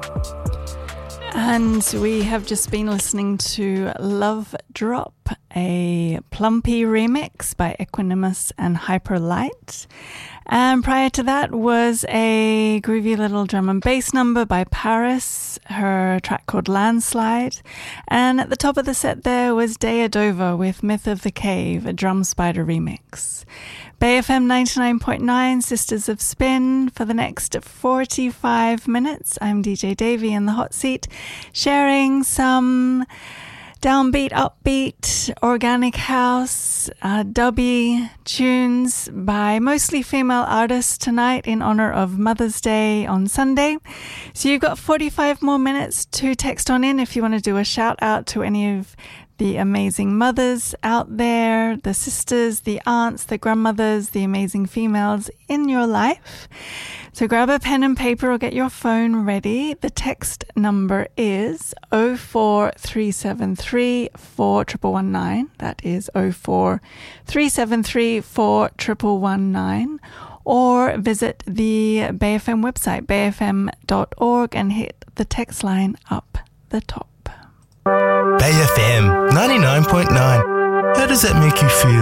And we have just been listening to Love Drop, a Plumpy remix by Equanimous and Hyperlight. And prior to that was a groovy little drum and bass number by Paris, her track called Landslide. And at the top of the set there was Deadova with Myth of the Cave, a Drum Spider remix. Bay FM 99.9, Sisters of Spin. For the next 45 minutes, I'm DJ Davey in the hot seat, sharing some downbeat, upbeat, organic house, dubby tunes by mostly female artists tonight in honor of Mother's Day on Sunday. So you've got 45 more minutes to text on in if you want to do a shout out to any of the amazing mothers out there, the sisters, the aunts, the grandmothers, the amazing females in your life. So grab a pen and paper or get your phone ready. The text number is 04373 4119. That is 04373 4119. Or visit the Bay FM website, bayfm.org, and hit the text line up the top. Bay FM 99.9. How does that make you feel?